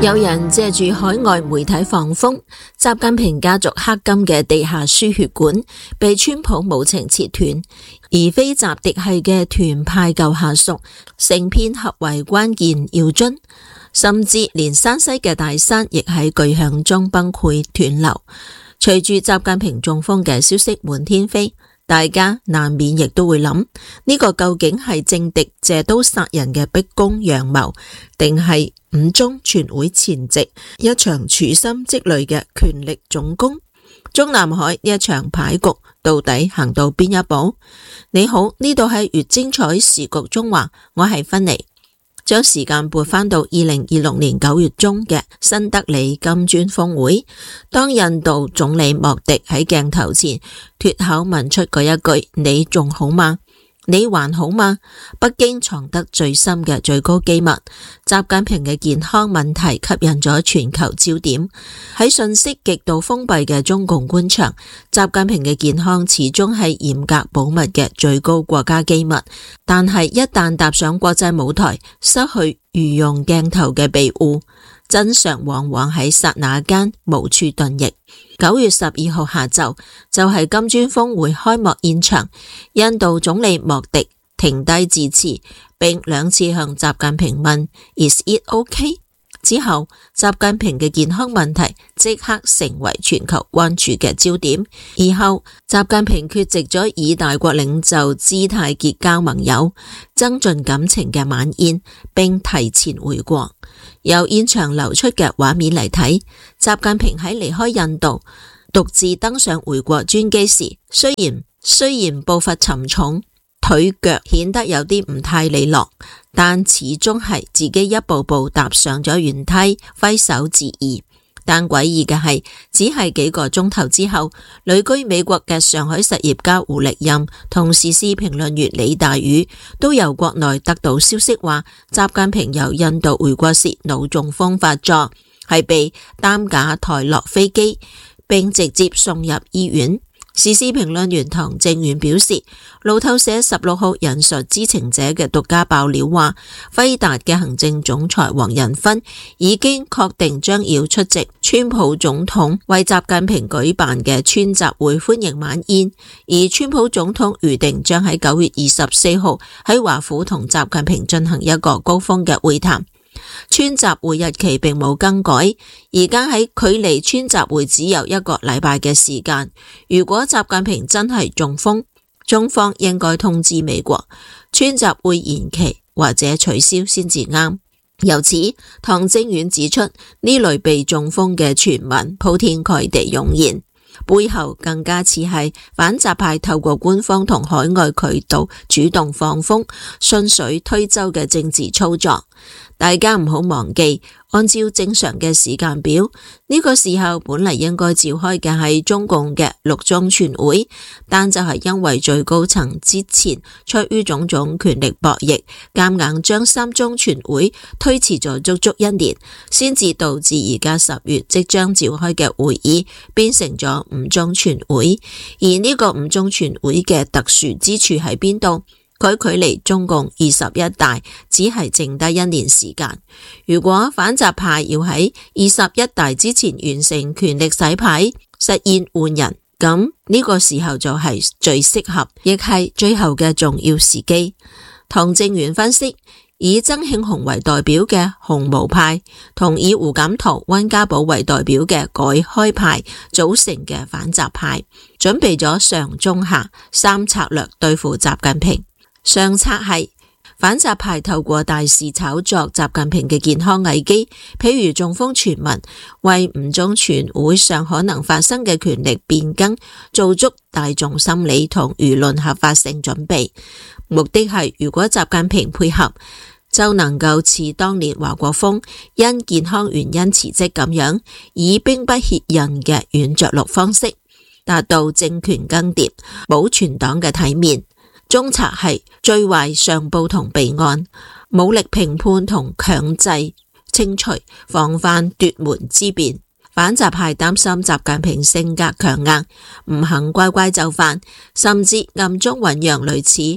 有人借住海外媒體放風，習近平家族黑金嘅地下輸血管被川普無情切斷，而非習嫡系嘅團派舊下屬成片合圍關鍵要津，甚至連山西嘅大山亦喺巨響中崩潰斷流。隨住習近平中風嘅消息滿天飛，大家難免亦都會諗，呢個究竟係政敵借刀殺人嘅逼宮陽謀，定係五中全會前夕一場處心積慮嘅權力總攻？中南海呢一場牌局到底行到邊一步？你好，呢度係越精彩時局中華，我係芬妮。將時間撥返到2026年9月中嘅新德里金磚峰會，當印度總理莫迪喺鏡頭前脫口問出嗰一句你仲好嗎？你還好嗎？北京藏得最深嘅最高機密，習近平嘅健康問題吸引咗全球焦點。喺信息極度封閉嘅中共官場，習近平嘅健康始終係嚴格保密嘅最高國家機密。但係一旦踏上國際舞台，失去御用鏡頭嘅庇護，真相往往喺剎那間無處遁逸。9月12號下晝就係金磚峰會開幕現場，印度總理莫迪停低致辭，並2次向習近平問 Is it OK？ 之後，習近平嘅健康問題即刻成為全球關注嘅焦點。而後，習近平缺席咗以大國領袖姿態結交盟友、增進感情嘅晚宴，並提前回國。由現場流出嘅畫面嚟睇，習近平喺離開印度獨自登上回國專機時，雖然步伐沉重，腿腳顯得有啲唔太利落，但始終係自己一步步踏上咗原梯，揮手致意。但詭異嘅係，只係幾個鐘頭之後，旅居美國嘅上海實業家胡力任同時事評論員李大宇都由國內得到消息話，習近平由印度回國時腦中風發作，係被擔架抬落飛機，並直接送入醫院。時事評論員唐正遠表示，路透社16號引述知情者嘅獨家爆料話，輝達嘅行政總裁黃仁勳已經確定將要出席川普總統為習近平舉辦嘅川習會歡迎晚宴，而川普總統預定將喺9月24號喺華府同習近平進行一個高峰嘅會談。川習會日期並冇更改，而家喺距離川習會只有1個禮拜嘅時間。如果習近平真係中風，中方應該通知美國，川習會延期或者取消先至啱。由此，唐正遠指出，呢類被中風嘅傳聞鋪天蓋地湧現，背後更加似係反習派透過官方同海外渠道主動放風、順水推舟嘅政治操作。大家唔好忘記，按照正常嘅時間表，呢個時候本嚟應該召開嘅係中共嘅6中全會，但就係因為最高層之前出於種種權力博弈，夾硬將3中全會推遲咗足足1年，先至導致而家10月即將召開嘅會議變成咗5中全會。而呢個5中全會嘅特殊之處喺邊度？佢距離中共21大只係剩低1年時間。如果反習派要喺21大之前完成權力洗牌，實現換人，咁呢個時候就係最適合，亦係最後嘅重要時機。唐正遠分析，以曾慶紅為代表嘅紅毛派同以胡錦濤、溫家寶為代表嘅改開派組成嘅反習派，準備咗上中下3策略對付習近平。上策係反習派透過大肆炒作習近平嘅健康危機，譬如中風傳聞，為5中全會上可能發生嘅權力變更做足大眾心理同輿論合法性準備。目的係如果習近平配合，就能夠似當年華國鋒因健康原因辭職咁樣，以兵不血刃嘅軟着陸方式達到政權更迭，保存黨嘅體面。中策係最壞上報同備案，武力評判同強制清除，防範奪門之變。反習派擔心習近平性格強硬，唔肯乖乖就範，甚至暗中醞釀類似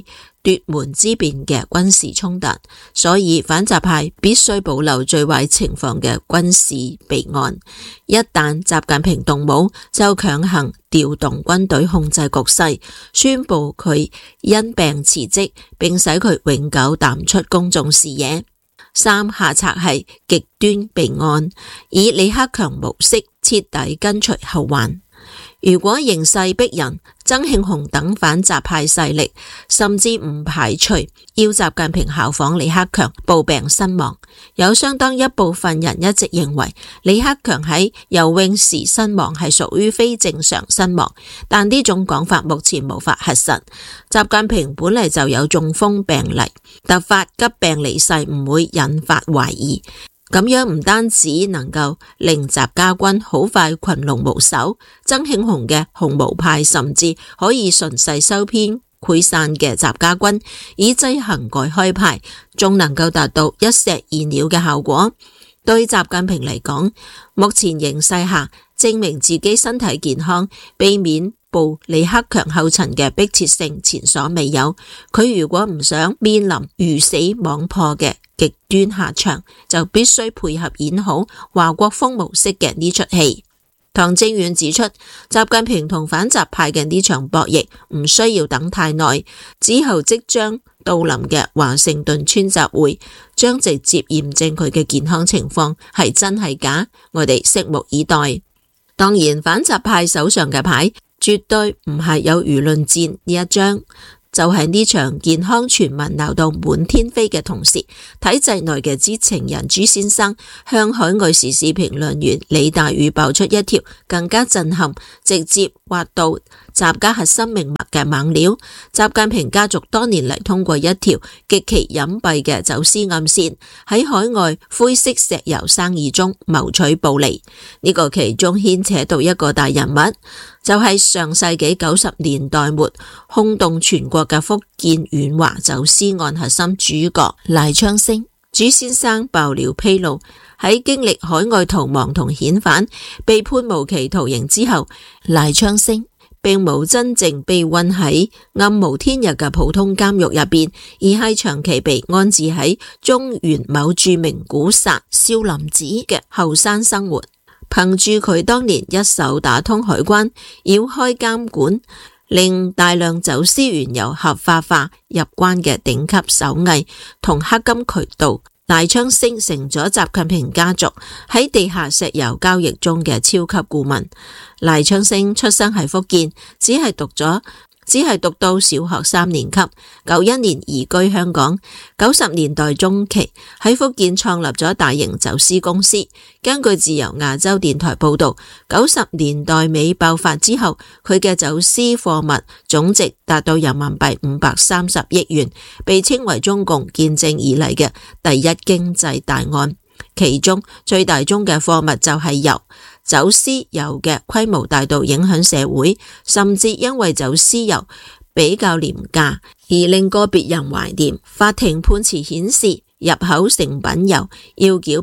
奪門之變嘅軍事衝突，所以反習派必須保留最壞情況嘅軍事備案。一旦習近平動武，就強行調動軍隊控制局勢，宣布佢因病辭職，並使佢永久淡出公眾視野。三，下策係極端備案，以李克強模式徹底根除後患。如果形勢逼人，曾慶紅等反習派勢力甚至唔排除要習近平效仿李克強暴病身亡。有相當一部分人一直認為李克強喺游泳時身亡係屬於非正常身亡，但呢種講法目前無法核實。習近平本嚟就有中風病例，突發急病離世唔會引發懷疑。咁樣唔單止能夠令習家軍好快群龍無首，曾慶紅嘅紅毛派甚至可以順勢收編潰散嘅習家軍，以制衡改開派，仲能夠達到一石二鳥嘅效果。對習近平嚟講，目前形勢下證明自己身體健康，避免步李克強後塵嘅迫切性前所未有。佢如果唔想面臨魚死網破嘅極端下場，就必須配合演好華國鋒模式嘅呢出戲。唐正遠指出，習近平同反習派嘅呢場博弈唔需要等太耐，之後即將到臨嘅華盛頓川習會將直接驗證佢嘅健康情況係真係假，我哋拭目以待。當然，反習派手上嘅牌絕對唔係有輿論戰呢一張。就係呢場健康傳聞鬧到滿天飛嘅同時，體制內嘅知情人朱先生向海外時事評論員李大宇爆出一條更加震撼、直接挖到習家核心命脈嘅猛料。習近平家族多年嚟通過一條極其隱蔽嘅走私暗線，喺海外灰色石油生意中謀取暴利。呢個其中牽扯到一個大人物，就係上世紀90年代末轟動全國嘅福建遠華走私案核心主角賴昌星。朱先生爆料披露，喺經歷海外逃亡同遣返被判無期徒刑之後，賴昌星並冇真正被困喺暗無天日嘅普通監獄入邊，而係長期被安置喺中原某著名古剎少林寺嘅後山生活。憑住佢當年一手打通海關、繞開監管，令大量走私原油合法化入關嘅頂級手藝同黑金渠道，賴昌星成咗習近平家族喺地下石油交易中嘅超級顧問。賴昌星出生喺福建，只係讀到小學3年級，91年移居香港。90年代中期喺福建創立咗大型走私公司。根據自由亞洲電台報道，90年代尾爆發之後，佢嘅走私貨物總值達到人民幣530億元，被稱為中共建政以嚟嘅第一經濟大案。其中最大宗嘅貨物就係油。走私油嘅規模大到影響社會，甚至因為走私油比較廉價而令個別人懷念。法庭判詞顯示，入口成品油要繳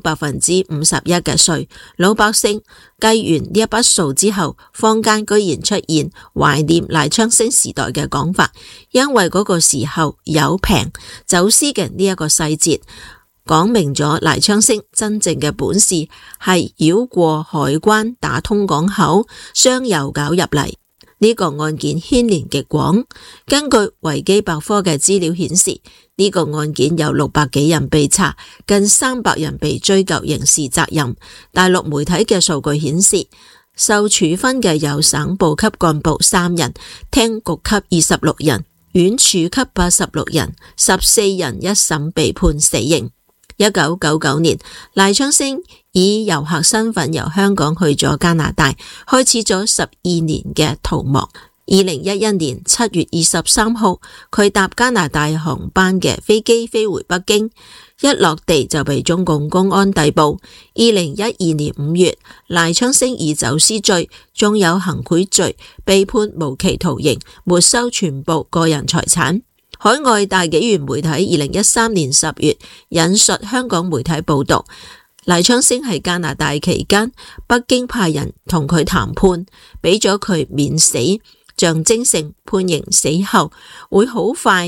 51%嘅稅。老百姓計完呢一筆數之後，坊間居然出現懷念賴昌星時代嘅講法，因為嗰個時候油平，走私嘅呢一個細節講明咗賴昌星真正嘅本事係繞過海關打通港口，將油搞入嚟。呢個案件牽連極廣，根據維基百科嘅資料顯示，呢個案件有600幾人被查，近300人被追究刑事責任。大陸媒體嘅數據顯示，受處分嘅有省部級幹部3人，廳局級26人，縣處級86人，14人一審被判死刑。1999年，賴昌星以遊客身份由香港去咗加拿大，開始咗12年嘅逃亡。2011年7月23號，佢搭加拿大航班嘅飛機飛回北京，一落地就被中共公安逮捕。2012年5月，賴昌星以走私罪，仲有行賄罪，被判無期徒刑，沒收全部個人財產。海外大紀元媒體2013年10月引述香港媒體報道，賴昌星喺加拿大期間，北京派人同佢談判，俾咗佢免死，象徵性判刑死後會好快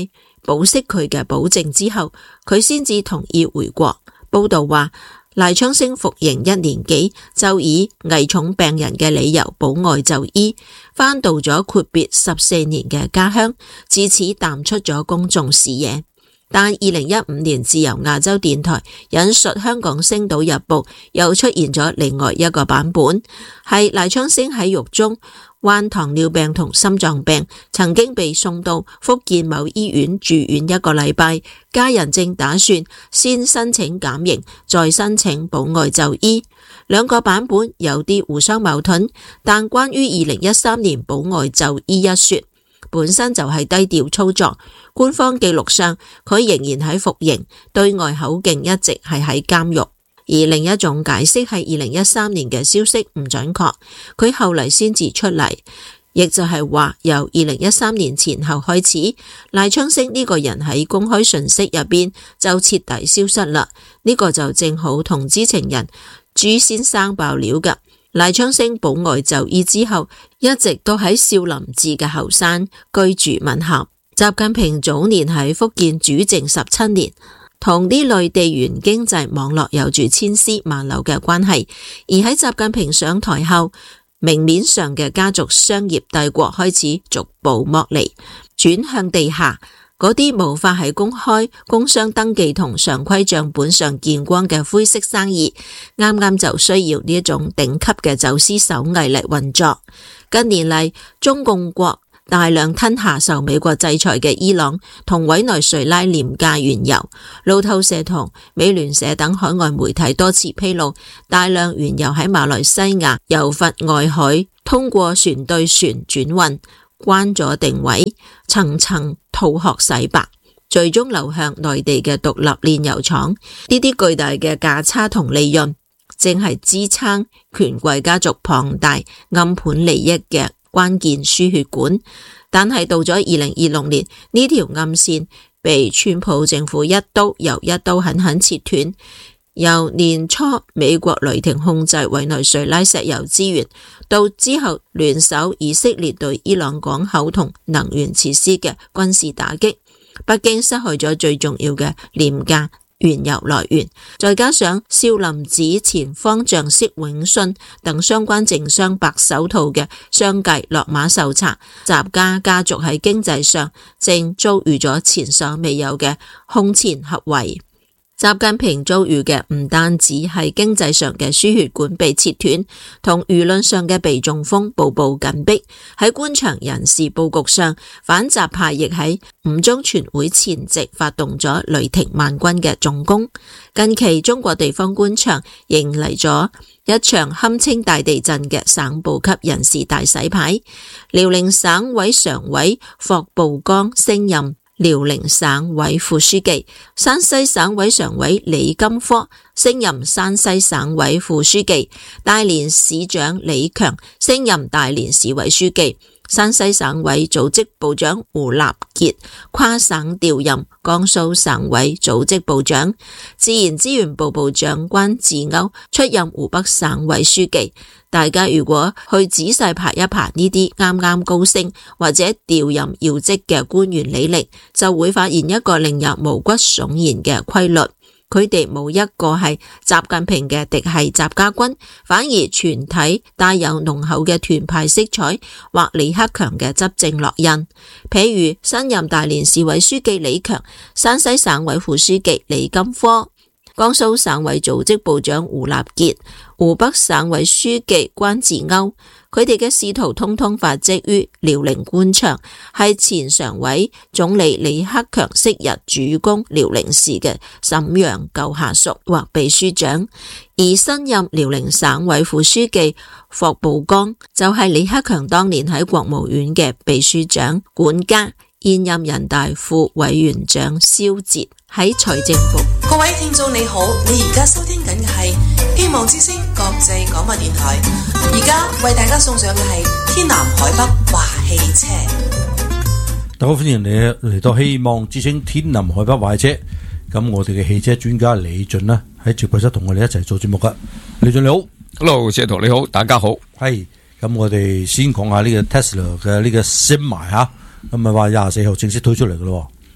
保釋佢嘅保證之後，佢先至同意回國。報道話，賴昌星服刑1年幾，就以危重病人嘅理由保外就醫，返到咗闊別14年嘅家鄉，自此淡出咗公眾視野。但2015年自由亞洲電台引述香港星島日報又出現咗另外一個版本，係賴昌星喺獄中患糖尿病同心臟病，曾經被送到福建某醫院住院1個禮拜，家人正打算先申請減刑，再申請保外就醫。兩個版本有啲互相矛盾，但關於2013年保外就醫一說，本身就係低調操作。官方記錄上佢仍然喺服刑，對外口徑一直係喺監獄。而另一種解釋係2013年嘅消息唔準確，佢後嚟先至出嚟，亦就係話由2013年前後開始，賴昌星呢個人喺公開訊息入邊就徹底消失啦。呢個就正好同知情人朱先生爆料㗎。賴昌星保外就醫之後，一直都喺少林寺嘅後山居住問候。習近平早年喺福建主政17年，同呢類地緣經濟網絡有住千絲萬縷嘅關係。而喺習近平上台後，明面上嘅家族商業帝國開始逐步剝離，轉向地下。嗰啲無法喺公開工商登記同常規賬本上見光嘅灰色生意，啱啱就需要呢一種頂級嘅走私手藝嚟運作。近年嚟，中共國大量吞下受美國制裁嘅伊朗同委內瑞拉廉價原油。路透社同美聯社等海外媒體多次披露，大量原油喺馬來西亞柔佛外海通過船對船轉運，關咗定位，層層吐殼洗白，最終流向內地嘅獨立煉油廠。呢啲巨大嘅價差同利潤，正係支撐權貴家族龐大暗盤利益嘅關鍵輸血管。但係到咗2026年，呢條暗線被川普政府一刀又一刀狠狠切斷。由年初美國雷霆控制委內瑞拉石油資源，到之後聯手以色列對伊朗港口同能源設施嘅軍事打擊，北京失去咗最重要嘅廉價原油來源，再加上少林寺前方丈釋永信等相關政商白手套嘅相繼落馬受查，習家家族喺經濟上正遭遇咗前所未有嘅空前合圍。習近平遭遇嘅唔單止係經濟上嘅輸血管被切斷，同輿論上嘅被中風步步緊逼。喺官場人事佈局上，反習派亦喺五中全會前夕發動咗雷霆萬鈞嘅重攻。近期中國地方官場迎嚟咗一場堪稱大地震嘅省部級人事大洗牌。遼寧省委常委霍步剛升任遼寧省委副書記，山西省委常委李金科升任山西省委副書記，大連市長李強升任大連市委書記，山西省委組織部長胡立傑跨省調任江蘇省委組織部長，自然資源部部長關志歐出任湖北省委書記。大家如果去仔細排一排呢啲啱啱高升或者調任要職嘅官員履歷，就會發現一個令人毛骨悚然嘅規律。佢哋冇一個係習近平嘅嫡系習家軍，反而全體帶有濃厚嘅團派色彩或李克強嘅執政烙印。譬如新任大連市委書記李強、山西省委副書記李金科、江蘇省委組織部長胡立傑、湖北省委書記關志歐，佢哋嘅仕途通通發跡於遼寧官場，係前常委總理李克強昔日主攻遼寧市嘅瀋陽舊下屬或秘書長。而新任遼寧省委副書記霍步剛就係李克強當年喺國務院嘅秘書長管家，現任人大副委員長肖捷喺財政部。 各位聽眾你好，你而家收聽緊嘅係希望之聲國際廣播電台，而家為大家送上嘅係天南海北話汽車。 大家好，歡迎你嚟到希望之聲天南海北話汽車。咁我哋嘅汽車專家李俊呢喺直播室同我哋一齊做節目噶。李俊你好。 Hello， 謝圖你好，大家好。 係咁，我哋先講下呢個 Tesla 嘅呢個新賣吓，咁咪話24號正式推出嚟噶咯。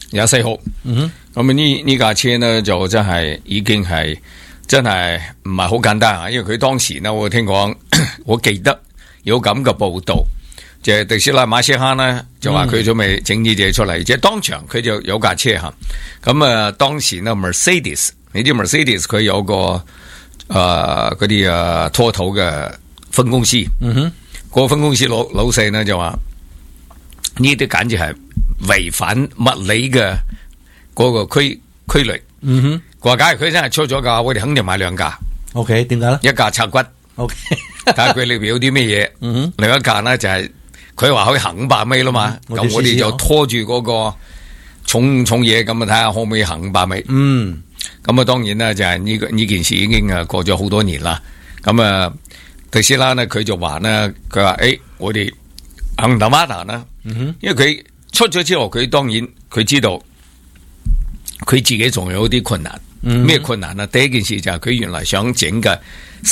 24號。咁呢架車呢就真係已經係真係唔係好簡單啊！因為佢當時呢，我聽講，我記得有咁嘅報道，就係特斯拉馬斯克呢就話佢準備整呢隻出嚟，即係當場佢就有架車吓。咁當時呢 Mercedes， 你知 Mercedes 佢有個嗰啲拖頭嘅分公司，個分公司老細呢就話呢啲簡直係違反物理嘅嗰個規律。佢話假如佢真係出咗價，我哋肯定買兩架。 OK， 點解咧？ 一架拆骨。 OK， 睇下佢裏邊有啲咩嘢。另一架呢就係佢話可以行500米啦嘛。咁我哋就拖住嗰個重嘢咁啊，睇下可唔可以行500米。咁啊，當然啦，就係呢件事已經過咗好多年啦。咁啊，特斯拉呢，佢就話呢，佢話我哋行到馬達啦。因為佢出咗之後，佢當然佢知道佢自己仲有啲困難。咩困難啊？第一件事就係佢原來想整嘅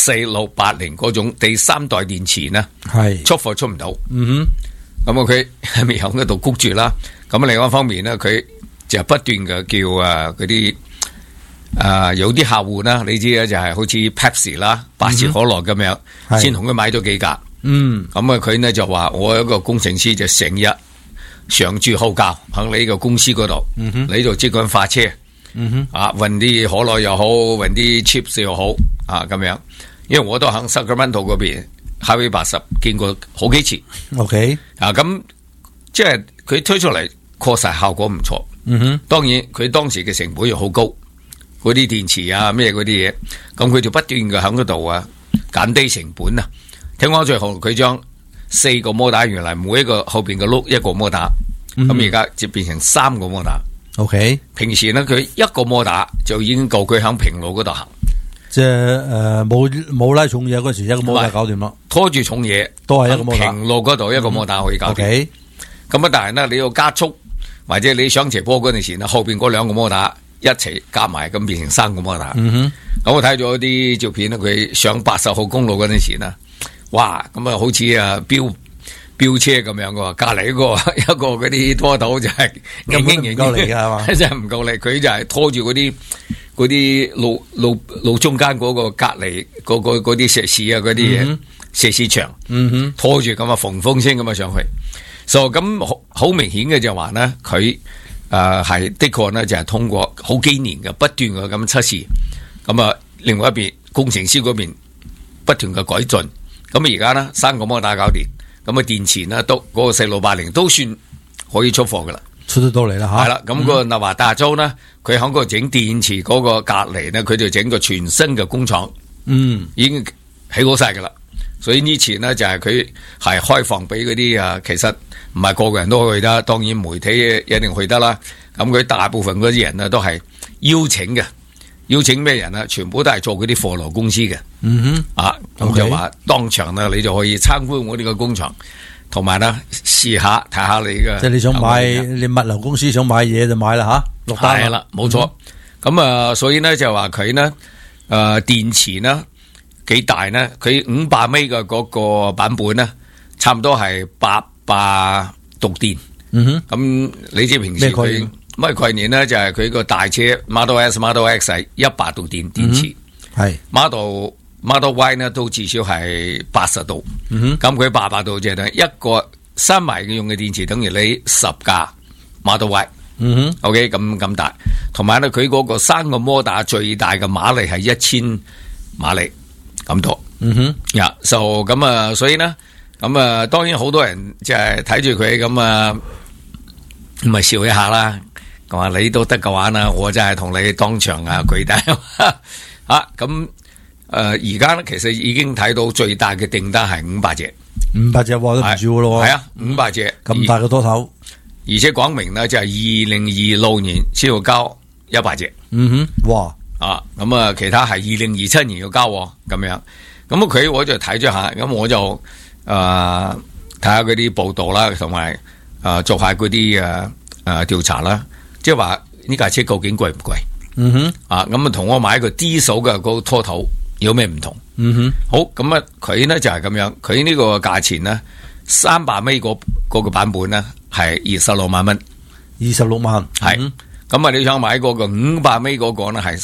4680嗰種第3代電池呢，係出貨出唔到。咁佢係咪喺嗰度谷住啦？咁另外一方面呢，佢就不斷嘅叫嗰啲有啲客戶啦，你知咧就係好似 Pepsi 啦、百事可樂咁樣，先同佢買咗幾架。咁佢呢就話我一個工程師就成日上住號教喺你個公司嗰度，你就即管發車。運啲可樂又好，運啲 chips 又好咁樣，因為我都喺 Sacramento 嗰邊 Highway 80見過好幾次。OK， 咁即係佢推出嚟確實效果唔錯。當然佢當時嘅成本又好高，嗰啲電池咩嗰啲嘢，咁佢就不斷嘅喺嗰度減低成本啊。聽講最後佢將4個摩打，原來每一個後邊嘅轆一個摩打，咁而家就變成3個摩打。OK， 平時呢，佢一個摩打就已經夠佢喺平路嗰度行，即係冇拉重嘢嗰時，一個摩打搞掂咯。拖住重嘢都係一個摩打，平路嗰度一個摩打可以搞掂。咁但係呢，你要加速或者你上斜坡嗰陣時呢，後邊嗰2個摩打一齊夾埋，咁變成3個摩打。咁我睇咗啲照片呢，佢上80號公路嗰陣時呢，哇，咁好似飆車咁樣嘅，隔籬一個嗰啲拖頭就係根本唔夠力嘅係嘛，真係唔夠力。佢就係拖住嗰啲路中間嗰個隔籬嗰啲石屎嗰啲嘢，石屎牆，拖住咁風聲咁上去。咁好明顯嘅就話呢，佢係的確呢就係通過好幾年嘅不斷嘅咁測試，咁另外一邊工程師嗰邊不斷嘅改進，咁而家呢3個摩打搞掂。咁電池呢都嗰個4680都算可以出貨噶啦，出得到嚟啦吓。係啦，咁個納華達州呢，佢喺嗰個整電池嗰個隔籬呢，佢就整個全新嘅工廠，已經起好晒噶啦。所以呢次呢，就係佢係開放俾嗰啲其實唔係個個人都去得，當然媒體一定去得啦。咁佢大部分嗰啲人呢，都係邀請嘅。邀請咩人啊？全部都係做嗰啲貨羅公司嘅。咁就話當場呢，你就可以參觀我哋個工廠，同埋呢試下睇下你嘅。即係你想買，你物流公司想買嘢就買啦吓，落單係啦，冇錯。咁所以呢就話佢呢，電池呢幾大呢？佢500米嘅嗰個版本呢，差唔多係800度電。咁你知平時佢。咩概念呢？就係佢個大車 Model S、Model X 係100度電池，係 Model Y 呢都至少係80度。咁佢800度就係一個閂埋嘅用嘅電池，等於你10架 Model Y。OK， 咁大，同埋呢佢嗰個3個摩打最大嘅馬力係1000馬力咁多。咁所以呢，咁當然好多人就係睇住佢咁咪笑一下啦。佢話你都得嘅話呢，我真係同你當場跪低咁而家呢，其實已經睇到最大嘅訂單係500隻，500隻哇都唔少嘅咯。係500隻咁大嘅多頭，而且講明呢，就係2026年先要交100隻。哇咁其他係2027年要交咁樣。咁我就睇咗下，咁我就睇下嗰啲報道啦，同埋做下嗰啲調查啦。即係話呢架車究竟貴唔貴？咁同我買一個 D 手嘅嗰個拖頭有咩唔同？好，咁佢呢就係咁樣，佢呢個價錢呢，300米嗰個版本呢係26萬蚊， 26萬， 係咁啊！你想買嗰個500米嗰個呢，係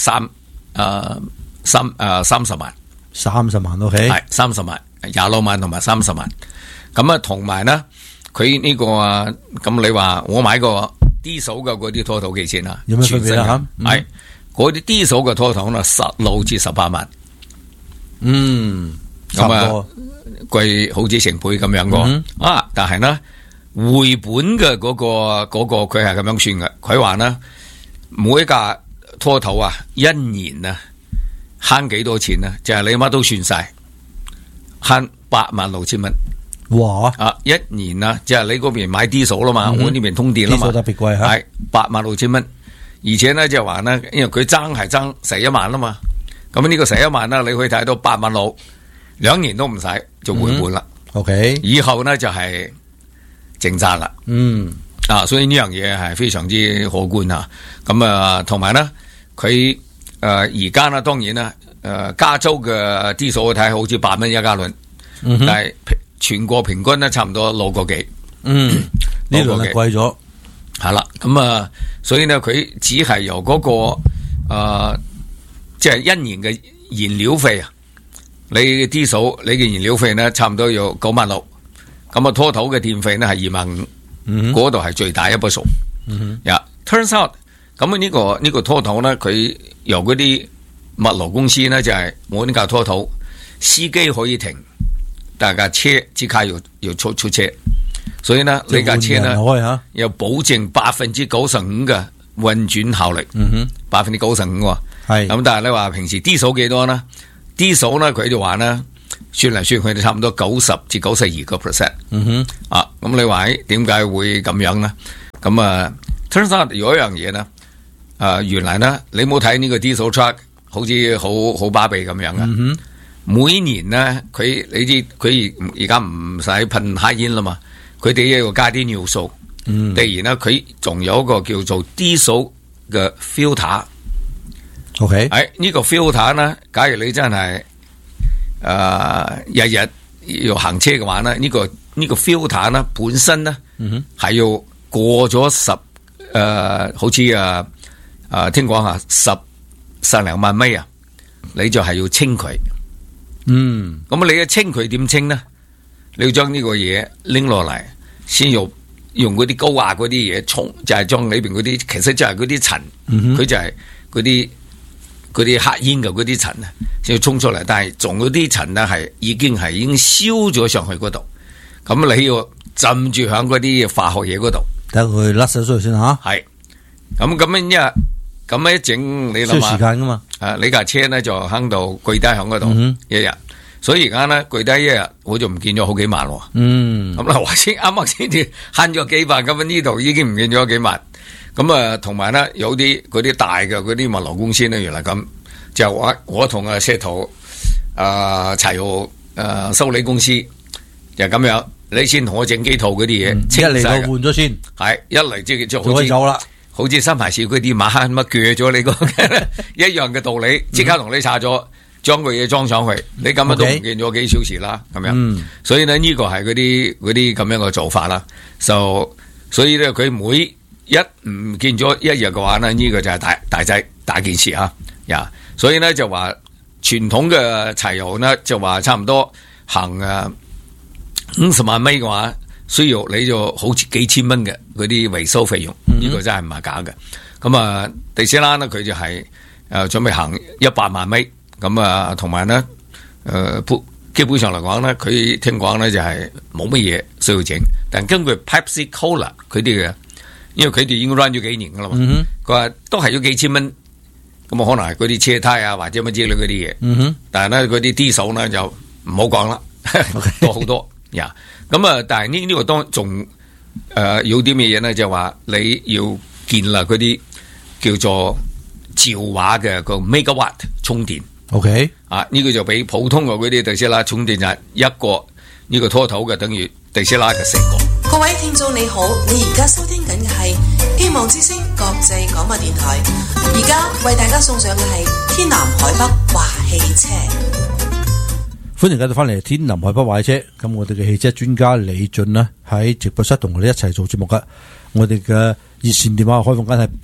30萬 ，30萬 OK， 係30萬，26萬同埋30萬。咁啊，同埋呢，佢呢個咁你話我買個低手嘅嗰啲拖頭幾錢啊？ 有咩分別啊？ 係嗰啲低手嘅拖頭呢，16至18萬。 差唔多貴好似成倍咁樣個但係呢，回本嘅嗰個佢係咁樣算嘅。佢話呢，每一架拖頭一年慳幾多錢呢？就係你乜都算晒，慳86,000蚊。 哇！ 一年即係你嗰邊買啲數啦嘛，我呢邊通電啦嘛， 啲數特別貴吓， 係86,000蚊。而且呢，就話呢，因為佢爭11萬啦嘛，咁呢個11萬呢，你可以睇到86,000， 2年都唔使就回本啦。 OK， 以後呢就係淨賺啦。所以呢樣嘢係非常之可觀啊。咁同埋呢，佢而家呢，當然啦，加州嘅啲數我睇好似8蚊一加侖，但係全國平均呢差唔多6個幾。 呢輪係貴咗， 係啦。咁所以呢，佢只係由嗰個即係1年嘅燃料費你嘅啲數，你嘅燃料費呢差唔多要96,000，咁拖頭嘅電費呢係25,000，嗰度係最大一筆數。turns out 咁呢個拖頭呢，佢由嗰啲物流公司呢，就係我呢架拖頭，司機可以停，但係架車即刻要出車，所以呢呢架車呢有保證95%嘅運轉效力，95%係咁。但係你話平時啲數幾多呢？啲數呢，佢就話呢，算嚟算去都差唔多90至92%。咁你話點解會咁樣呢？咁turns out 有一樣嘢呢，原來呢，你冇睇呢個 diesel truck 好似好巴閉咁樣嘅。每年呢，你知佢而家唔使噴黑煙啦嘛，佢哋要加啲尿素。第二呢，佢仲有一個叫做 diesel 嘅 filter。 OK， 呢個 filter 呢，假如你真係日日要行車嘅話呢，呢個 filter 呢本身呢係要過咗好似聽講10零萬米你就係要清佢。咁你一清佢點清呢？你要將呢個嘢拎落嚟，先用嗰啲高壓嗰啲嘢沖，就係將裏邊嗰啲，其實就係嗰啲塵，佢就係嗰啲黑煙嘅嗰啲塵先要沖出嚟。但係仲有啲塵呢係已經燒咗上去嗰度，咁你要浸住響嗰啲化學嘢嗰度， 等佢甩手出嚟先吓。 係咁一整，你諗下， 需要時間噶嘛？ 你架車呢就喺度跪低響嗰度一日，所以而家呢跪低一日，我就唔見咗好幾萬。咁啦，話先啱先至慳咗幾萬，咁呢度已經唔見咗幾萬。咁同埋呢，有啲嗰啲大嘅嗰啲物流公司呢，原來咁就我同石頭柴油修理公司就咁樣，你先同我整幾套嗰啲嘢， 一嚟就換咗先， 係一嚟即係就可以走啦。 好似新牌市嗰啲馬乜鋸咗你個一樣嘅道理，即刻同你拆咗，將個嘢裝上去，你咁樣都唔見咗幾小時啦，咁樣。所以呢，呢個係嗰啲咁樣嘅做法啦。所以呢，佢每一唔見咗一日嘅話呢，呢個就係大件事啊。所以呢，就話傳統嘅柴油呢，就話差唔多行50萬米嘅話，需要你就好似幾千蚊嘅嗰啲維修費用，呢個真係唔係假嘅。咁特斯拉呢，佢就係準備行100萬米，咁同埋呢基本上嚟講呢，佢聽講呢就係冇乜嘢需要整。但根據 Pepsi Cola 佢哋嘅，因為佢哋已經 run 咗幾年噶啦嘛，佢話都係要幾千蚊，咁可能係嗰啲車胎或者乜之類嗰啲嘢。但係呢，嗰啲 diesel 呢就唔好講啦，多好多呀。但係呢個當仲有啲咩嘢呢？就話你要建立嗰啲叫做兆瓦嘅個 megawatt 充電。 OK， 呢個就比普通嘅嗰啲特斯拉充電站一個呢個拖頭嘅等於特斯拉嘅4個。 各位聽眾你好，你而家收聽緊嘅係希望之聲國際廣播電台，而家為大家送上嘅係天南海北華汽車。 歡迎繼續翻嚟天南海北華汽車，咁我哋嘅汽車專家李俊呢喺直播室同我哋一齊做節目噶。我哋嘅熱線電話開放緊係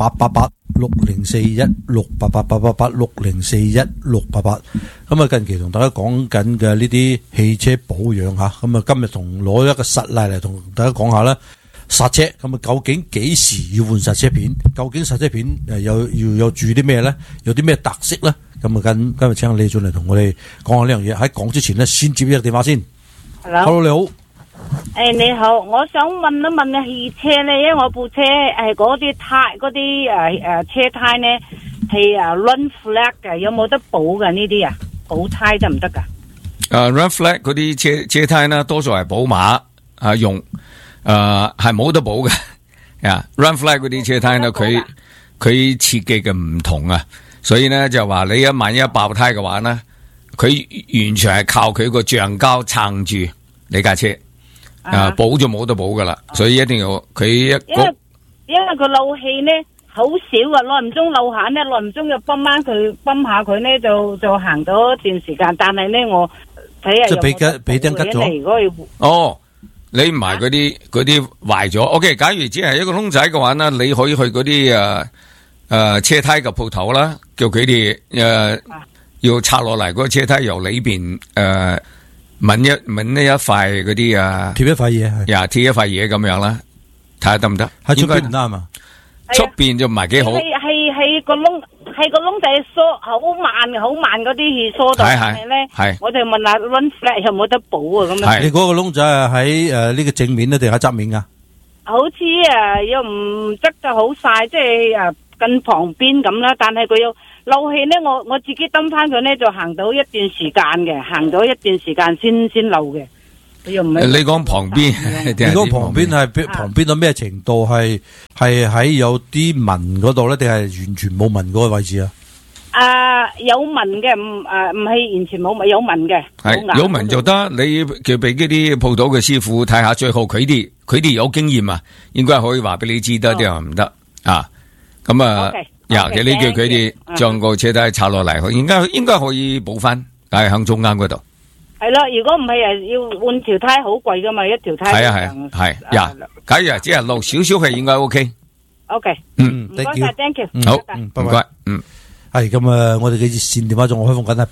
888-6041-688-888-6041-688。咁啊，近期同大家講緊嘅呢啲汽車保養吓，咁啊今日攞一個實例嚟同大家講下啦。剎車咁啊，究竟幾時要換剎車片？究竟剎車片要注意啲咩咧？有啲咩特色咧？咁啊，今日請李俊嚟同我哋講下呢樣嘢。喺講之前呢，先接一個電話先。Hello， 你好。 你好，我想問一問汽車咧，因為我部車係嗰啲胎嗰啲車胎咧係run flat 嘅，有冇得補嘅呢啲啊？補胎得唔得噶 ？run flat 嗰啲車胎呢，多數係寶馬用。係冇得補嘅，run flat 嗰啲車胎呢，佢設計嘅唔同啊，所以呢就話你萬一爆胎嘅話呢，佢完全係靠佢個橡膠撐住你架車，補就冇得補噶啦，所以一定要佢因為個漏氣呢好少啊，耐唔中漏下呢，耐唔中就泵下佢呢就行到一段時間，但係呢我睇下有冇俾釘吉咗哦。你唔係嗰啲壞咗 ，OK。假如只係一個窿仔嘅話呢，你可以去嗰啲車胎嘅鋪頭啦，叫佢哋要拆落嚟嗰個車胎由裏邊搵一塊嗰啲貼一塊嘢係， 貼一塊嘢咁樣啦，睇下得唔得？ 喺出邊唔得嘛？ 出邊就唔係幾好。 係個窿。係個窿仔疏好慢嗰啲氣疏到，但係咧，我就問下 run flat 有冇得補啊？咁樣。 你嗰個窿仔係喺呢個正面咧定喺側面噶？ 好似又唔側就好晒，即係近旁邊咁啦。但係佢有漏氣咧，我自己抌翻佢咧，就行到一段時間嘅，行到一段時間先漏嘅。又唔係你講旁邊， 你講旁邊係旁邊到咩程度？係喺有啲紋嗰度咧，定係完全冇紋嗰個位置啊？ 有紋嘅，唔係完全冇紋，有紋嘅。 係有紋就得，你叫俾嗰啲鋪頭嘅師傅睇下，最後佢哋有經驗啊，應該可以話俾你知得，定係唔得啊？咁啊，你叫佢哋將個車胎拆落嚟，應該可以補翻，但係響中間嗰度。 係啦，如果唔係要換條胎好貴噶嘛，一條胎。 係假如只係漏少少係應該 OK。 OK，唔該晒 ，thank you。 好，唔該， 係咁啊，我哋嘅熱線電話仲開放緊係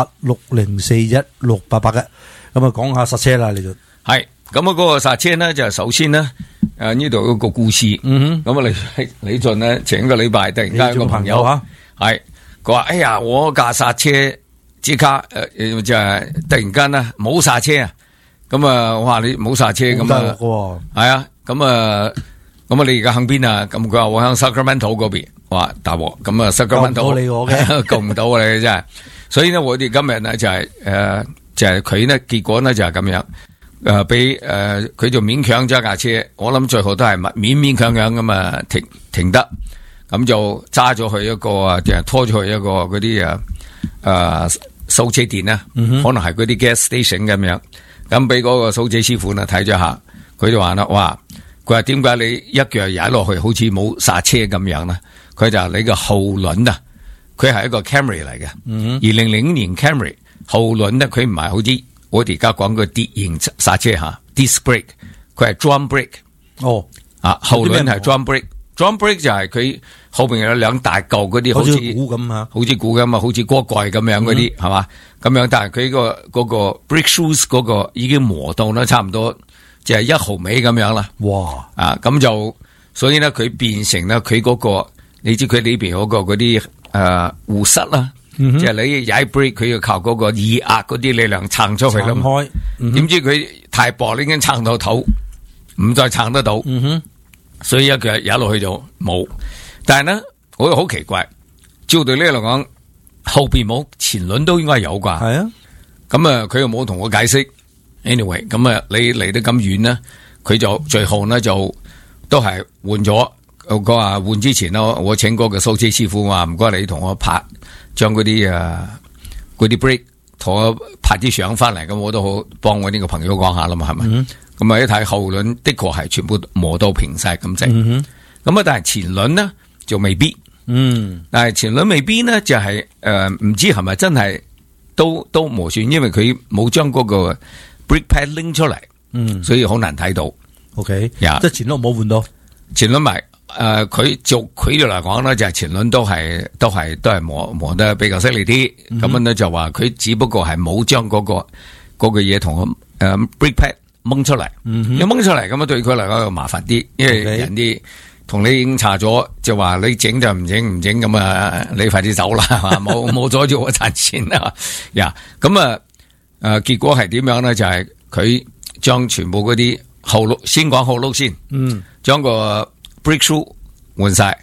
888-6041-688嘅，咁啊講下剎車啦，你就係咁啊，嗰個剎車呢就首先呢，呢度有個故事，咁啊李俊呢前個禮拜突然間有個朋友係佢話哎呀我架剎車。即刻就係突然間咧冇剎車啊！咁啊，我話你冇剎車咁啊，係啊，咁啊你而家響邊啊？咁佢話我響 Sacramento 嗰邊，話大鑊，咁啊 Sacramento 救唔到你我嘅， 救唔到你真係。所以呢，我哋今日呢就係就係佢呢結果呢就係咁樣，俾佢就勉強咗架車，我諗最後都係勉強咁啊停得，咁就揸咗去一個就係拖咗去一個嗰啲掃車店啦，可能係嗰啲 gas station 咁樣，咁俾嗰個掃車師傅呢睇咗下，佢就話啦，哇！佢話點解你一腳踩落去好似冇剎車咁樣呢？佢就話你個後輪啊，佢係一個 Camry 嚟嘅，2000年 Camry 後輪呢，佢唔係好似我哋而家講個碟形剎車吓 ，disc brake， 佢係 drum brake。後輪係 drum brake。drum brake 就係佢後邊有兩大嚿嗰啲，好似鼓咁啊，好似鼓咁啊，好似鍋蓋咁樣嗰啲，係嘛？咁樣，但係佢嗰個 brake shoes 嗰個已經磨到啦，差唔多就係1毫米咁樣啦。哇！咁就所以咧，佢變成咧，佢嗰個你知佢呢邊嗰個嗰啲護膝啦，即係你踩 brake 佢要靠嗰個耳壓嗰啲力量撐出去啦。點知佢太薄，已經撐到肚，唔再撐得到。所以一腳踩落去就冇，但係呢，我又好奇怪，照對呢嚟講，後邊冇，前輪都應該有啩。係啊，咁啊，佢又冇同我解釋。anyway， 咁啊，你嚟得咁遠呢，佢就最後呢就都係換咗。我話換之前咯，我請嗰個掃車師傅話唔該你同我拍，將嗰啲brake 同我拍啲相翻嚟，咁我都好幫我呢個朋友講下啦嘛，係咪？咁啊一睇後輪的確係全部磨到平晒咁滯，咁啊但係前輪呢就未必，但係前輪未必呢就係唔知係咪真係都磨損，因為佢冇將嗰個 brake pad 拎出嚟，所以好難睇到。OK，即係前輪冇換到，前輪咪佢就佢哋嚟講咧，就係前輪都係磨得比較犀利啲，咁樣咧就話佢只不過係冇將嗰個嘢同brake pad 掹出嚟，你掹出嚟咁樣對佢嚟講就麻煩啲，因為人哋同你已經查咗，就話你整就唔整咁啊，你快啲走啦，冇阻住我賺錢啦，咁結果係點樣咧？就係佢將全部嗰啲後轆，先講後轆先，將個 brake shoe 換晒，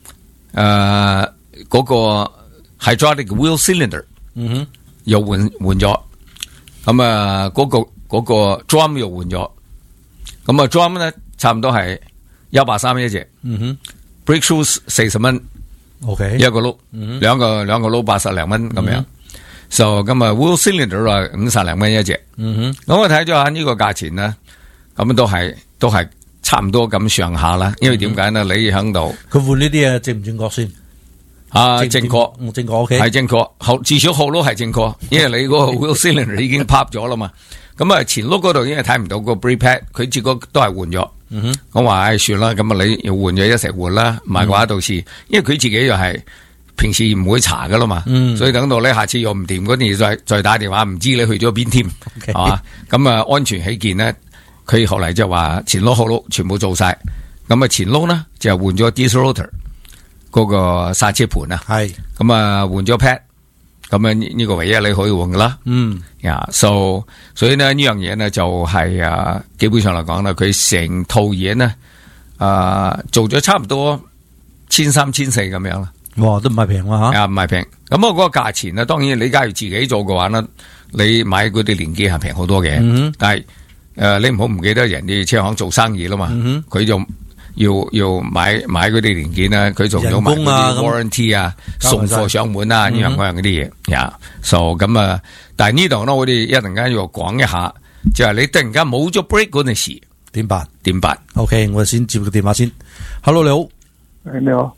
嗰個 hydraulic wheel cylinder，又換咗，咁嗰個 drum 又換咗，咁drum 咧差唔多係130一隻，brake shoes 40蚊，OK， 一個轆，兩個轆80零蚊咁樣。So 咁wheel cylinder 啊50零蚊一隻，咁我睇咗下呢個價錢咧，咁都係差唔多咁上下啦。因為點解呢？你喺度佢換呢啲嘢正唔正確先？ 正確 OK， 係正確，至少後轆係正確，因為你嗰個 wheel cylinder 已經 pop 咗啦嘛。咁前轆嗰度已經睇唔到個 brake pad，佢結果都係換咗。我話算啦，咁你要換咗一齊換啦，唔係嘅話到時，因為佢自己又係。平時唔會查噶啦嘛，所以等到咧下次又唔掂嗰陣再打電話，唔知你去咗邊添，係嘛？咁安全起見咧，佢後嚟就話前轆後轆全部做晒，咁前轆咧就換咗 diesel rotor 嗰個剎車盤啊，係咁換咗 pad，咁呢個唯一你可以換噶啦，所以呢樣嘢呢就係基本上嚟講咧，佢成套嘢呢做咗差唔多1300、1400咁樣啦。 哇，都唔係平喎吓， 唔係平。咁嗰個價錢呢，當然你假如自己做嘅話呢，你買嗰啲零件係平好多嘅。但係你唔好唔記得人哋車行做生意啦嘛，佢就要買嗰啲零件啦，佢仲要買嗰啲 warranty 啊，送貨上門啊，呢樣嗰樣嗰啲嘢。咁但係呢度呢，我哋一陣間要講一下，就係你突然間冇咗 brake 嗰陣時點辦？ OK， 我先接個電話先。Hello， 你好。 你好。